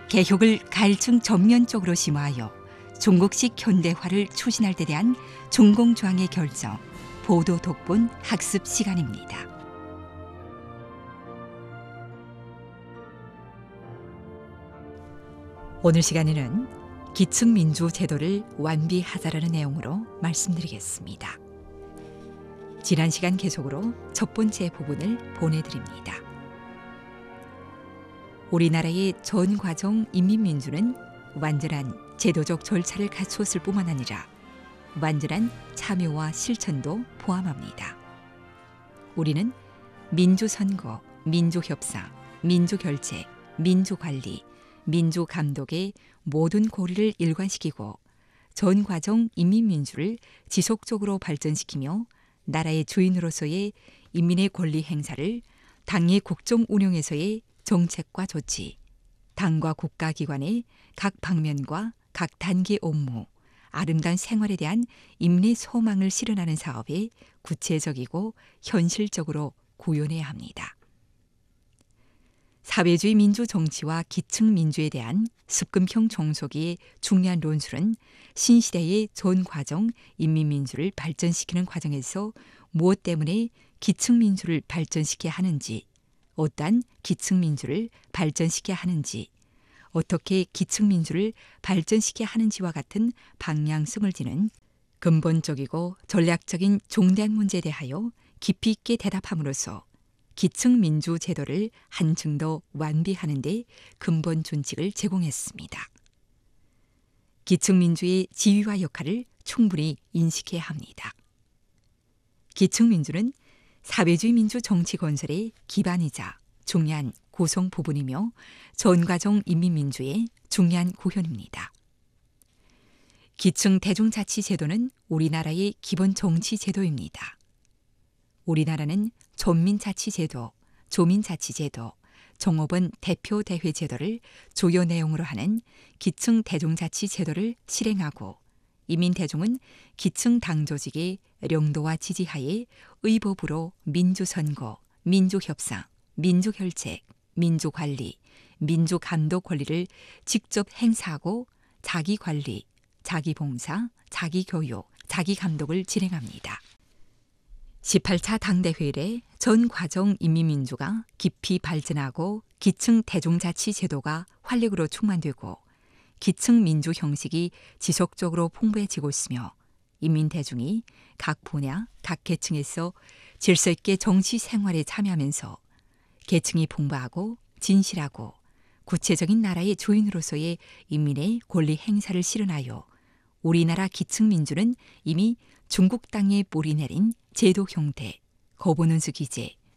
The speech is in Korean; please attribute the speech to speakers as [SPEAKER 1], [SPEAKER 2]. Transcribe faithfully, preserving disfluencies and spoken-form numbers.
[SPEAKER 1] 개혁을 가일층 전면적으로 심화하여 중국식 현대화를 추진할 때 대한 중공조항의 결정, 보도 독본 학습 시간입니다. 오늘 시간에는 기층민주 제도를 완비하자라는 내용으로 말씀드리겠습니다. 지난 시간 계속으로 첫 번째 부분을 보내드립니다. 우리나라의 전 과정 인민민주는 완전한 제도적 절차를 갖추었을 뿐만 아니라 완전한 참여와 실천도 포함합니다. 우리는 민주선거, 민주협상, 민주결책, 민주관리, 민주감독의 모든 고리를 일관시키고 전 과정 인민민주를 지속적으로 발전시키며 나라의 주인으로서의 인민의 권리 행사를 당의 국정 운영에서의 정책과 조치, 당과 국가기관의 각 방면과 각 단계 업무, 아름다운 생활에 대한 인민의 소망을 실현하는 사업에 구체적이고 현실적으로 구현해야 합니다. 사회주의 민주 정치와 기층 민주에 대한 습금형 종속의 중요한 논술은 신시대의 전 과정 인민민주를 발전시키는 과정에서 무엇 때문에 기층 민주를 발전시켜야 하는지, 어떠한 기층 민주를 발전시켜야 하는지, 어떻게 기층 민주를 발전시켜야 하는지와 같은 방향성을 지닌 근본적이고 전략적인 중대한 문제에 대하여 깊이 있게 대답함으로써 기층 민주 제도를 한층 더 완비하는 데 근본 준칙을 제공했습니다. 기층 민주의 지위와 역할을 충분히 인식해야 합니다. 기층 민주는 사회주의 민주 정치 건설의 기반이자 중요한 구성 부분이며 전과정 인민민주의 중요한 구현입니다. 기층 대중자치 제도는 우리나라의 기본 정치 제도입니다. 우리나라는 전민자치제도, 조민자치제도, 종업원 대표대회 제도를 주요 내용으로 하는 기층 대중자치 제도를 실행하고 인민대중은 기층 당조직의 령도와 지지하에 의법으로 민주선거, 민주협상, 민주결책, 민주관리, 민주감독 권리를 직접 행사하고 자기관리, 자기봉사, 자기교육, 자기감독을 진행합니다. 십팔 차 당대회 이래 전 과정 인민민주가 깊이 발전하고 기층 대중자치 제도가 활력으로 충만되고 기층 민주 형식이 지속적으로 풍부해지고 있으며 인민대중이 각 분야, 각 계층에서 질서 있게 정치 생활에 참여하면서 계층이 풍부하고 진실하고 구체적인 나라의 주인으로서의 인민의 권리 행사를 실현하여 우리나라 기층 민주는 이미 중국 땅에 뿌리 내린 제도 형태, 거부는수 기제,